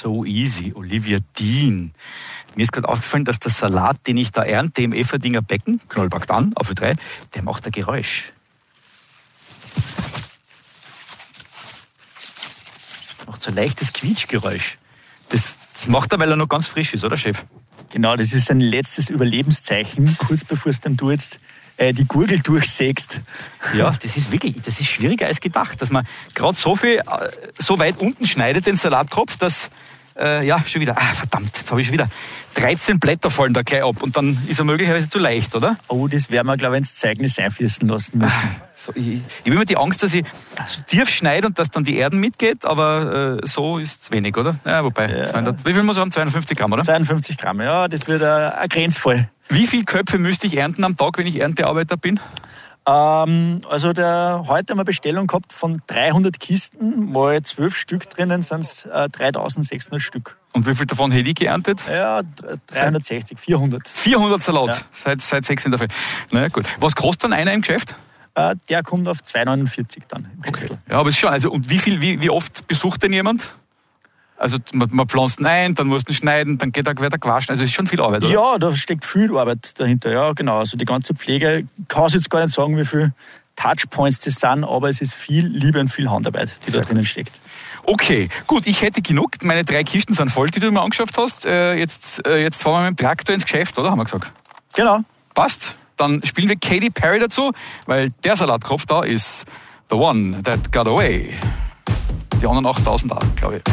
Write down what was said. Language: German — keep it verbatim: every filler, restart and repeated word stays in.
so easy. Olivia Dean. Mir ist gerade aufgefallen, dass der Salat, den ich da ernte im Efferdinger Becken, Knollback dann, auf drei, der macht ein Geräusch. Macht so ein leichtes Quietschgeräusch. Das, das macht er, weil er noch ganz frisch ist, oder Chef? Genau, das ist ein letztes Überlebenszeichen, kurz bevor es dann du jetzt äh, die Gurgel durchsägst. Ja, das ist wirklich, das ist schwieriger als gedacht, dass man gerade so viel, so weit unten schneidet, den Salatkopf, dass, äh, ja, schon wieder, ah, verdammt, jetzt habe ich schon wieder dreizehn Blätter fallen da gleich ab und dann ist er möglicherweise zu leicht, oder? Oh, das werden wir, glaube ich, ins Zeugnis einfließen lassen müssen. Ah, so, ich ich habe immer die Angst, dass ich so tief schneide und dass dann die Erden mitgeht, aber äh, so ist es wenig, oder? Ja, wobei, Ja. zweihundert, wie viel muss er haben? zweihundertfünfzig Gramm, oder? zweiundfünfzig Gramm, ja, das wird ein, ein Grenzfall. Wie viele Köpfe müsste ich ernten am Tag, wenn ich Erntearbeiter bin? Ähm, also der, heute haben wir Bestellung gehabt von dreihundert Kisten, mal zwölf Stück drinnen sind es äh, dreitausendsechshundert Stück. Und wie viel davon hätte ich geerntet? Ja, dreihundertsechzig, vierhundert. vierhundert Salat, Ja. seit, seit sechs in der Früh. Na ja, gut. Was kostet dann einer im Geschäft? Äh, der kommt auf zwei neunundvierzig dann im Geschäft. Ja, aber es ist schon, also, und wie, viel, wie, wie oft besucht denn jemand? Also man, man pflanzt ihn ein, dann muss man schneiden, dann geht er weiter quaschen. Also es ist schon viel Arbeit, oder? Ja, da steckt viel Arbeit dahinter. Ja, genau. Also die ganze Pflege, ich kann es jetzt gar nicht sagen, wie viele Touchpoints das sind, aber es ist viel Liebe und viel Handarbeit, die Sehr da drinnen steckt. Okay, gut, ich hätte genug. Meine drei Kisten sind voll, die du mir angeschafft hast. Äh, jetzt, äh, jetzt fahren wir mit dem Traktor ins Geschäft, oder? Haben wir gesagt. Genau. Passt. Dann spielen wir Katy Perry dazu, weil der Salatkopf da ist The One That Got Away. Die anderen achttausend auch, glaube ich.